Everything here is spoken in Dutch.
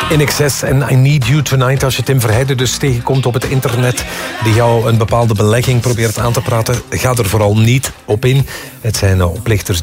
INXS en I Need You Tonight. Als je Tim Verheijden dus tegenkomt op het internet die jou een bepaalde belegging probeert aan te praten, ga er vooral niet op in. Het zijn oplichters